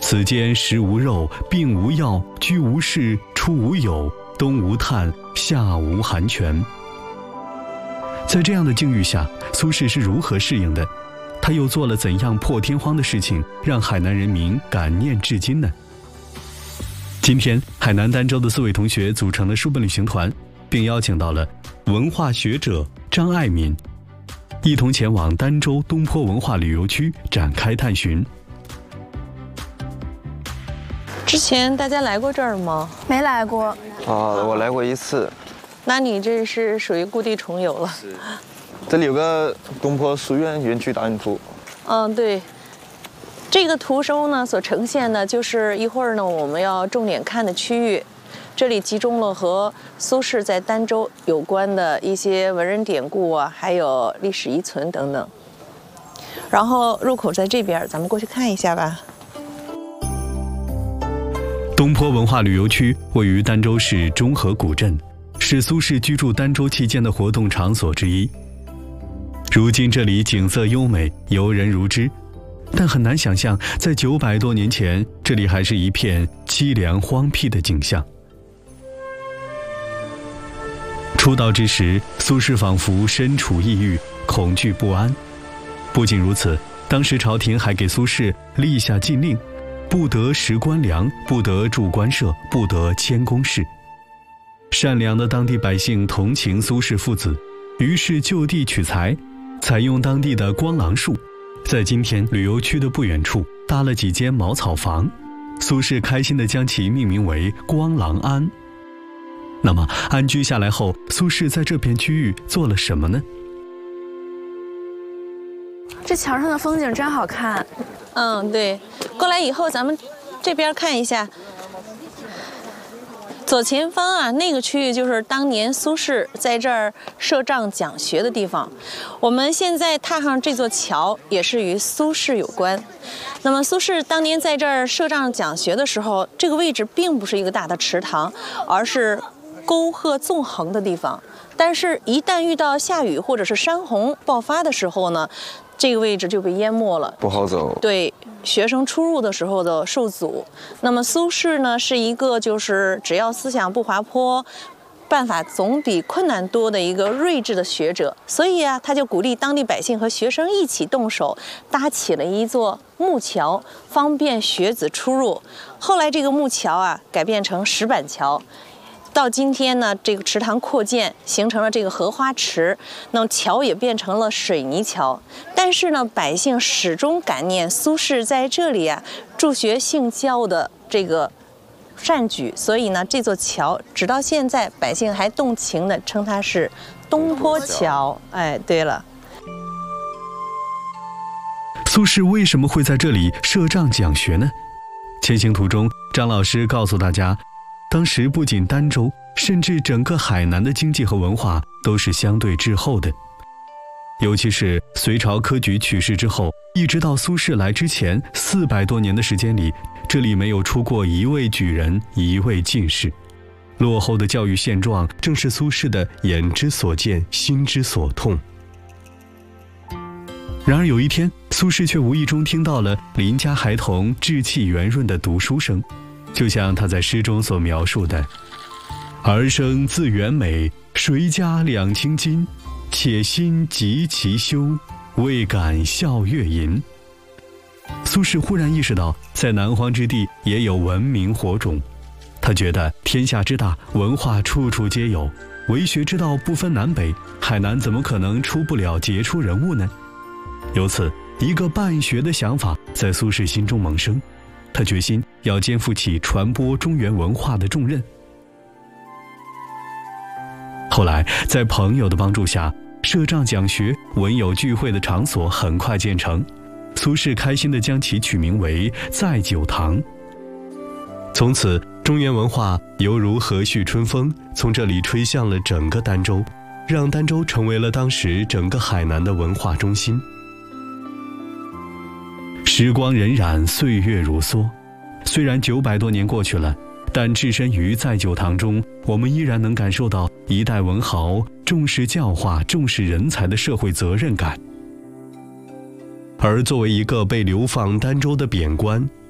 此间食无肉，病无药，居无事，出无友，冬无炭，夏无寒泉。在这样的境遇下，苏轼是如何适应的？他又做了怎样破天荒的事情，让海南人民感念至今呢？今天，海南儋州的4位同学组成了书本旅行团，并邀请到了文化学者张爱民，一同前往儋州东坡文化旅游区展开探寻。 之前大家来过这儿吗？ 没来过。 我来过1次。 那你这是属于故地重游了。 是。这里有个东坡书院园区打印图。 对。这个图中呢所呈现的就是一会儿呢我们要重点看的区域，这里集中了和苏轼在儋州有关的一些文人典故啊，还有历史遗存等等。然后入口在这边，咱们过去看一下吧。 东坡文化旅游区位于儋州市中和古镇，是苏轼居住儋州期间的活动场所之一。如今这里景色优美，游人如织，但很难想象在900多年前，这里还是一片凄凉荒僻的景象。出道之时，苏轼仿佛身处异域，恐惧不安。不仅如此，当时朝廷还给苏轼立下禁令，不得食官粮，不得住官舍，不得迁宫室。善良的当地百姓同情苏轼父子，于是就地取材，采用当地的光廊树，在今天旅游区的不远处搭了几间茅草房，苏轼开心地将其命名为光廊庵。那么安居下来后，苏轼在这片区域做了什么呢？ 这桥上的风景真好看。 对，过来以后咱们这边看一下，左前方啊，那个区域就是当年苏轼在这儿设帐讲学的地方。我们现在踏上这座桥，也是与苏轼有关。那么苏轼当年在这儿设帐讲学的时候，这个位置并不是一个大的池塘，而是沟壑纵横的地方。但是，一旦遇到下雨或者是山洪爆发的时候呢，这个位置就被淹没了， 不好走。 对，学生出入的时候的受阻。那么苏轼呢，是一个就是只要思想不滑坡，办法总比困难多的一个睿智的学者。所以啊，他就鼓励当地百姓和学生一起动手，搭起了一座木桥，方便学子出入。后来这个木桥啊，改变成石板桥。到今天呢，这个池塘扩建，形成了这个荷花池，那么桥也变成了水泥桥。但是呢，百姓始终感念苏轼在这里啊助学兴教的这个善举，所以呢，这座桥直到现在，百姓还动情地称它是东坡桥。对了， 苏轼为什么会在这里设帐讲学呢？前行途中，张老师告诉大家，当时不仅儋州，甚至整个海南的经济和文化都是相对滞后的。尤其是隋朝科举取士之后，一直到苏轼来之前400多年的时间里，这里没有出过一位举人，一位进士。落后的教育现状，正是苏轼的眼之所见，心之所痛。然而有一天，苏轼却无意中听到了邻家孩童稚气圆润的读书声，就像他在诗中所描述的：儿生自园美，谁家两千金？且心及其修，未敢笑月吟。苏轼忽然意识到，在南荒之地也有文明火种。他觉得天下之大，文化处处皆有，为学之道不分南北，海南怎么可能出不了杰出人物呢？由此，一个办学的想法在苏轼心中萌生，他决心要肩负起传播中原文化的重任。后来，在朋友的帮助下，设帐讲学、文友聚会的场所很快建成。苏轼开心地将其取名为载酒堂。从此，中原文化犹如和煦春风，从这里吹向了整个儋州，让儋州成为了当时整个海南的文化中心。时光荏苒，岁月如梭，虽然900多年过去了，但置身于载酒堂中，我们依然能感受到一代文豪重视教化、重视人才的社会责任感。而作为一个被流放儋州的贬官，